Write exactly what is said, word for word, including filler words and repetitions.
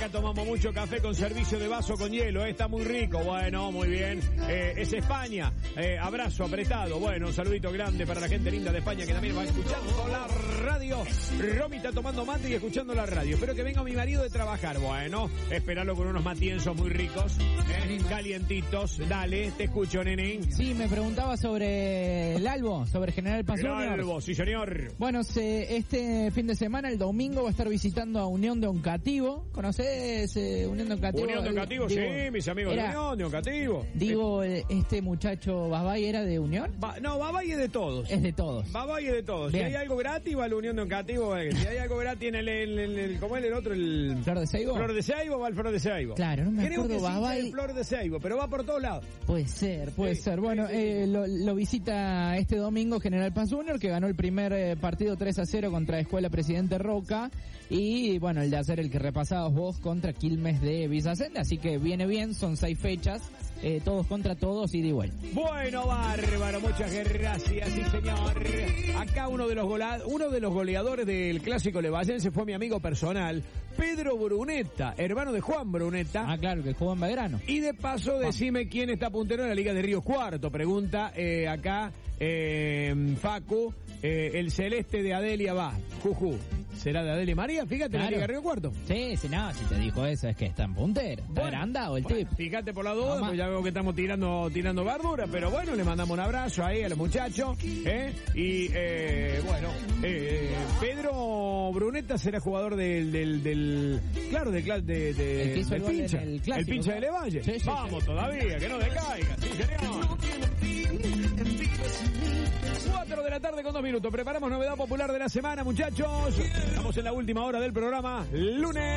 Acá tomamos mucho café con servicio de vaso con hielo, ¿eh? Está muy rico. Bueno, muy bien. Eh, es España. Eh, abrazo apretado. Bueno, un saludito grande para la gente linda de España que también va escuchando la radio. Romy está tomando mate y escuchando la radio. Espero que venga mi marido de trabajar. Bueno, esperarlo con unos matienzos muy ricos, eh, calientitos. Dale, te escucho, nene. Sí, me preguntaba sobre el Albo, sobre General Paz Juniors. El Albo, sí, señor. Bueno, se, este fin de semana, el domingo, va a estar visitando a Unión de Oncativo. ¿Conoces eh, Unión de Oncativo? Unión de Oncativo, sí, mis amigos era, de Unión de Oncativo. Digo, este muchacho Babay era de Unión. Ba, no, Babay es de todos. Es de todos. Babay es de todos. Bien. Si hay algo gratis, va a la Unión de Oncativo. Eh. Si hay algo gratis en el, el, el, el ¿cómo es el otro? El Flor de Seibo. Flor de Seibo, va al Flor de Seibo. Claro, no me Creo acuerdo, que Babay. Sí, el Flor de Seibo, pero va por todos lados. Puede ser, puede sí, ser. Bueno, sí, sí. Eh, lo, lo visita este domingo General Paz Juniors, que ganó el primer eh, partido tres a cero contra Escuela Presidente Roca. Y bueno, el de hacer el que repasabas vos contra Quilmes de Villacende. Así que viene bien, son seis fechas. Eh, todos contra todos y de igual. Bueno, bárbaro, muchas gracias, sí señor. Acá uno de los gola- uno de los goleadores del clásico levallense fue mi amigo personal, Pedro Brunetta, hermano de Juan Brunetta. Ah, claro, que jugó en Belgrano. Y de paso, decime quién está puntero en la Liga de Río Cuarto. Pregunta eh, acá eh, Facu, eh, el celeste de Adelia va, Juju. ¿Será de Adelia María? Fíjate, claro. En la Liga de Río Cuarto. Sí, sí, no, si te dijo eso es que está en puntero. Está bueno, agrandado el bueno, tip. Fíjate por la duda, pues ya veo que estamos tirando tirando verdura, pero bueno, le mandamos un abrazo ahí a los muchachos, ¿eh? Y, eh, bueno, eh, Pedro Brunetta será jugador del, del, del claro, del, de, de, el del pincha, el, clásico, el pincha de Levalle. Sí, sí, Vamos sí. Todavía, que no decaiga, sí señor. cuatro de la tarde con dos minutos. Preparamos novedad popular de la semana, muchachos. Estamos en la última hora del programa. Lunes.